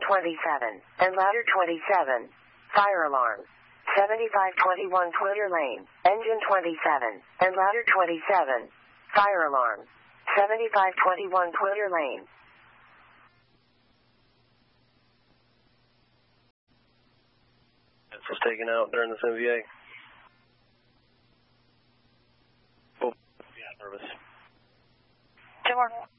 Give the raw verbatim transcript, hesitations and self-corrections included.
twenty-seven, and ladder twenty-seven. Fire alarm. seventy-five twenty-one Twitter lane, engine twenty-seven, and ladder twenty-seven. Fire alarm. seventy-five twenty-one Twitter lane. This was taken out during this M V A. Oh, yeah, nervous. Two more.